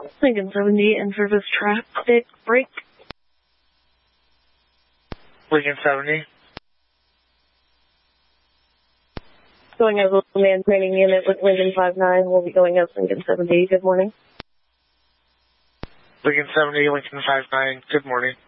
Lincoln 70 in service traffic break. Lincoln 70. Going as a man training unit with Lincoln 59. We'll be going as Lincoln 70. Good morning. Lincoln 70, Lincoln 59. Good morning.